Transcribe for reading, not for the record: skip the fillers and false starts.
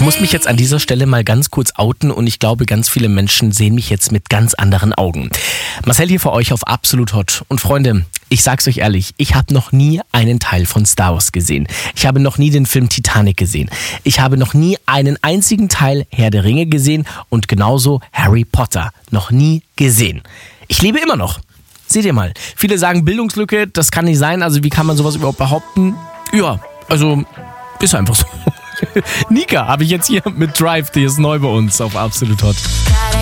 muss mich jetzt an dieser Stelle mal ganz kurz outen und ich glaube, ganz viele Menschen sehen mich jetzt mit ganz anderen Augen. Marcel hier für euch auf Absolut Hot. Und Freunde, ich sag's euch ehrlich, ich habe noch nie einen Teil von Star Wars gesehen. Ich habe noch nie den Film Titanic gesehen. Ich habe noch nie einen einzigen Teil Herr der Ringe gesehen und genauso Harry Potter noch nie gesehen. Ich lebe immer noch. Seht ihr mal. Viele sagen Bildungslücke, das kann nicht sein. Also wie kann man sowas überhaupt behaupten? Ja, also ist einfach so. Nika habe ich jetzt hier mit Drive, die ist neu bei uns auf Absolut Hot.